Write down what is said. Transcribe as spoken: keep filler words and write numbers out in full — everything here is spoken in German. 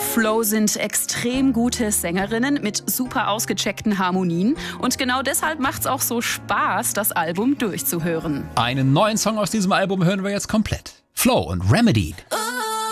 Flo sind extrem gute Sängerinnen mit super ausgecheckten Harmonien. Und genau deshalb macht's auch so Spaß, das Album durchzuhören. Einen neuen Song aus diesem Album hören wir jetzt komplett. Flo und Remedied.